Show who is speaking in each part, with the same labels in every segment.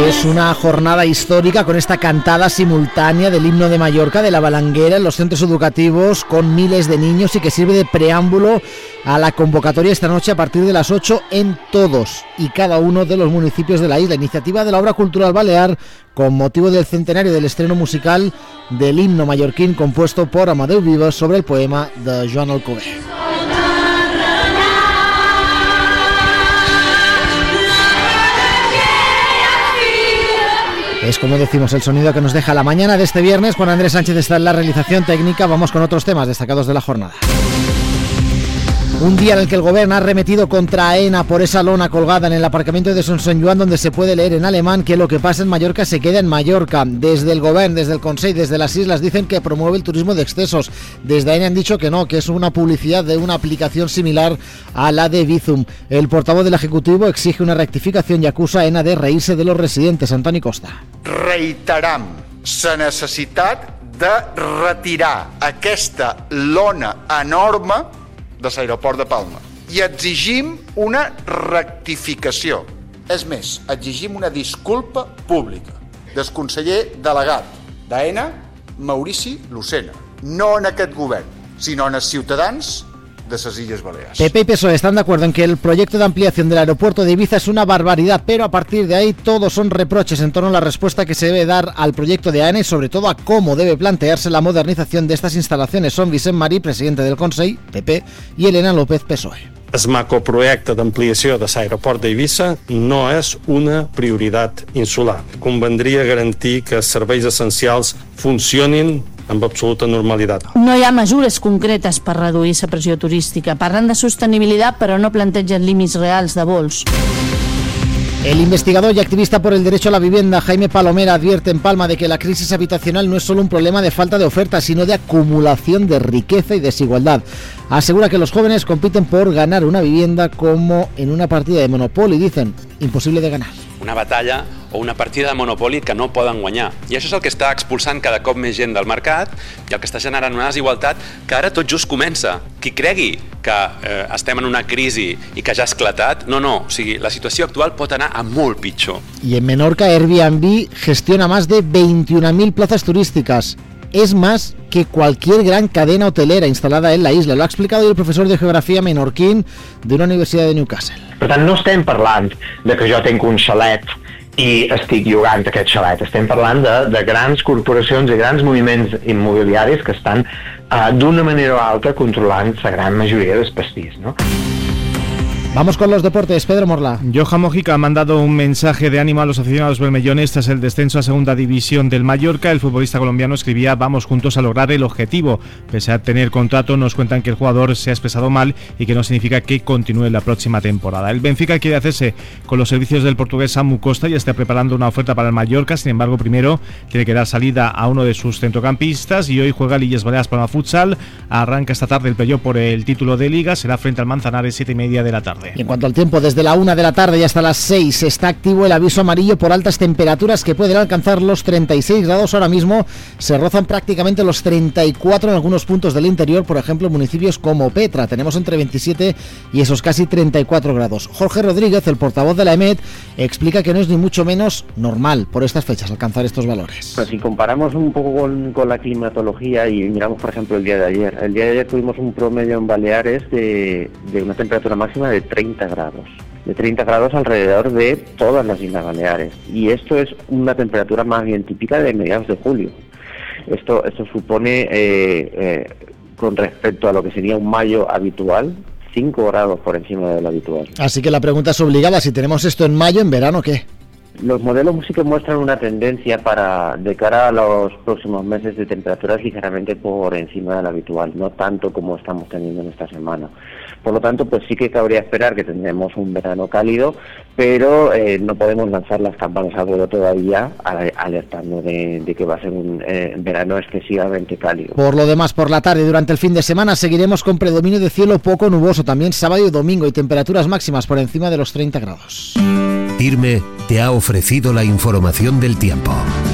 Speaker 1: Es una jornada histórica con esta cantada simultánea del himno de Mallorca, de la Balanguera, en los centros educativos con miles de niños y que sirve de preámbulo a la convocatoria esta noche a partir de las 8 en todos y cada uno de los municipios de la isla. Iniciativa de la Obra Cultural Balear con motivo del centenario del estreno musical del himno mallorquín compuesto por Amadeu Vives sobre el poema de Joan Alcover. Es, como decimos, el sonido que nos deja la mañana de este viernes. Juan Andrés Sánchez está en la realización técnica. Vamos con otros temas destacados de la jornada. Un día en el que el Gobierno ha arremetido contra AENA por esa lona colgada en el aparcamiento de Son Sant Joan, donde se puede leer en alemán que lo que pasa en Mallorca se queda en Mallorca. Desde el Gobierno, desde el Consell, desde las islas dicen que promueve el turismo de excesos. Desde AENA han dicho que no, que es una publicidad de una aplicación similar a la de Bizum. El portavoz del Ejecutivo exige una rectificación y acusa a AENA de reírse de los residentes. Antoni Costa.
Speaker 2: Reiteram la necessitat de retirar aquesta lona enorme de l'aeroport de Palma i exigim una rectificació. És més, exigim una disculpa pública del conseller delegat d'AENA, Maurici Lucena, no en aquest govern, sinó en els ciutadans de las Islas Baleares.
Speaker 1: PP y PSOE están de acuerdo en que el proyecto de ampliación del aeropuerto de Ibiza es una barbaridad, pero a partir de ahí todos son reproches en torno a la respuesta que se debe dar al proyecto de AENA y sobre todo a cómo debe plantearse la modernización de estas instalaciones. Son Vicent Marí, presidente del Consell, PP, y Elena López, PSOE.
Speaker 3: El macroprojecte d'ampliació de l'aeroport d'Eivissa no és una prioritat insular. Convendria garantir que els serveis essencials funcionin amb absoluta normalitat.
Speaker 4: No hi ha mesures concretes per reduir la pressió turística. Parlen de sostenibilitat, però no plantegen límits reals de vols.
Speaker 1: El investigador y activista por el derecho a la vivienda, Jaime Palomera, advierte en Palma de que la crisis habitacional no es solo un problema de falta de oferta, sino de acumulación de riqueza y desigualdad. Asegura que los jóvenes compiten por ganar una vivienda como en una partida de Monopoly, dicen, imposible de ganar.
Speaker 5: Una batalla o una partida de Monopoly que no poden guanyar. I això és el que està expulsant cada cop més gent del mercat i el que està generant una desigualtat que ara tot just comença. Qui cregui que estem en una crisi i que ja ha esclatat, no, o sigui, la situació actual pot anar a molt pitjor.
Speaker 1: Y en Menorca, Airbnb gestiona más de 21.000 plazas turísticas. Es más que cualquier gran cadena hotelera instalada en la isla. Lo ha explicado hoy el profesor de geografía menorquín de una universidad de Newcastle.
Speaker 6: Per tant, no estem parlant de que jo tinc un xalet i estic llogant aquest xalet. Estem parlant de grans corporacions i grans moviments immobiliaris que estan d'una manera o altra controlant la gran majoria dels pastís, no?
Speaker 1: Vamos con los deportes, Pedro Morla.
Speaker 7: Johan Mojica ha mandado un mensaje de ánimo a los aficionados bermellones tras el descenso a segunda división del Mallorca. El futbolista colombiano escribía: vamos juntos a lograr el objetivo. Pese a tener contrato, nos cuentan que el jugador se ha expresado mal y que no significa que continúe la próxima temporada. El Benfica quiere hacerse con los servicios del portugués Samu Costa y está preparando una oferta para el Mallorca. Sin embargo, primero tiene que dar salida a uno de sus centrocampistas y hoy juega Illes Balears Palma Futsal. Arranca esta tarde el playoff por el título de Liga. Será frente al Manzanares 7:30 de la tarde.
Speaker 1: Y en cuanto al tiempo, desde la 1 de la tarde y hasta las 6 está activo el aviso amarillo por altas temperaturas que pueden alcanzar los 36 grados. Ahora mismo se rozan prácticamente los 34 en algunos puntos del interior, por ejemplo, en municipios como Petra. Tenemos entre 27 y esos casi 34 grados. Jorge Rodríguez, el portavoz de la EMET, explica que no es ni mucho menos normal por estas fechas alcanzar estos valores.
Speaker 8: Pues si comparamos un poco con la climatología y miramos, por ejemplo, el día de ayer tuvimos un promedio en Baleares de una temperatura máxima de 30 grados. De 30 grados alrededor de todas las Islas Baleares. Y esto es una temperatura más bien típica de mediados de julio. Esto supone, con respecto a lo que sería un mayo habitual, 5 grados por encima de lo habitual.
Speaker 1: Así que la pregunta es obligada: si tenemos esto en mayo, ¿en verano qué?
Speaker 8: Los modelos sí que muestran una tendencia de cara a los próximos meses de temperaturas ligeramente por encima de lo habitual, no tanto como estamos teniendo en esta semana. Por lo tanto, pues sí que cabría esperar que tendremos un verano cálido, pero no podemos lanzar las campanas al vuelo todavía alertando de que va a ser un verano excesivamente cálido.
Speaker 1: Por lo demás, por la tarde y durante el fin de semana seguiremos con predominio de cielo poco nuboso, también sábado y domingo, y temperaturas máximas por encima de los 30 grados.
Speaker 9: Tirme te ha ofrecido la información del tiempo.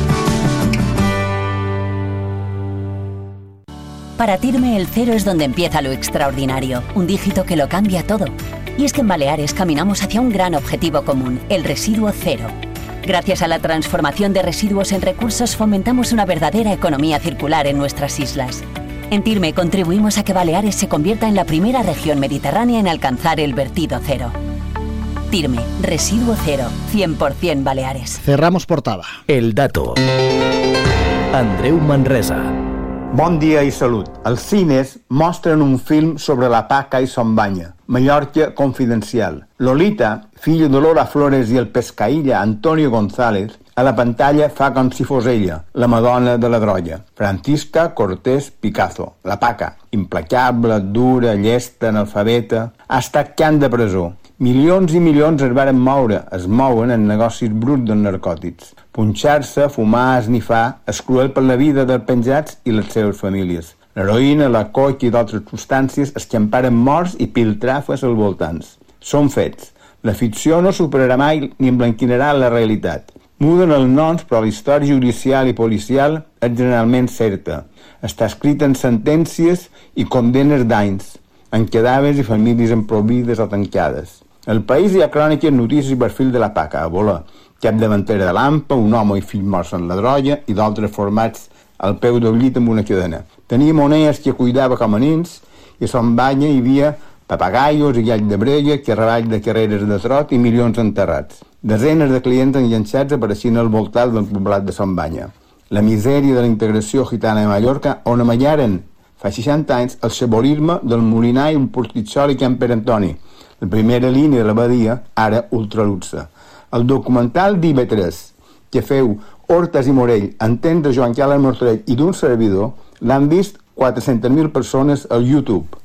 Speaker 10: Para Tirme el 0 es donde empieza lo extraordinario, un dígito que lo cambia todo. Y es que en Baleares caminamos hacia un gran objetivo común, el residuo cero. Gracias a la transformación de residuos en recursos fomentamos una verdadera economía circular en nuestras islas. En TIRME contribuimos a que Baleares se convierta en la primera región mediterránea en alcanzar el vertido cero. TIRME, residuo cero, 100% Baleares.
Speaker 1: Cerramos portada.
Speaker 9: El dato. Andreu Manresa.
Speaker 11: Bon dia i salut. Els cines mostren un film sobre la Paca i Son Banya, Mallorca confidencial. Lolita, fill de Lola Flores i el pescaïlla Antonio González, a la pantalla fa com si fos ella, la Madonna de la Grolla. Francisca Cortés Picazo, la Paca, implacable, dura, llesta, analfabeta, ha estat can de presó. Milions i milions es mouen en negocis bruts dels narcòtics. Punxar-se, fumar, esnifar, és cruel per la vida dels penjats i les seves famílies. L'heroïna, la coca i d'altres substàncies escamparen morts i piltrafes als voltants. Són fets. La ficció no superarà mai ni emblanquinarà la realitat. Muden els noms, però la història judicial i policial és generalment certa. Està escrita en sentències i condenes d'anys, en cadàvers i famílies empobrides o tancades. El País hi ha cròniques, notícies i perfil de la Paca, a volar, capdavantera de l'AMPA, un home i fill morts en la droga i d'altres formats al peu del llit amb una cadena. Tenia monedes que cuidava com a nins i a Son Banya hi havia papagaios i gall de brega, carrevalls de carreres de trot i milions enterrats. Desenes de clients enganxats apareixien al voltant del poblat de Son Banya. La misèria de la integració gitana de Mallorca, on amallaren fa 60 anys el xabolisme del Molinar i el Portitzol i Can Pere Antoni, la primera línia de la badia, ara ultraluxe. El documental d'IV3, que feu Hortas i Morell, en temps de Joan Carles Martorell i d'un servidor, l'han vist 400.000 persones al YouTube.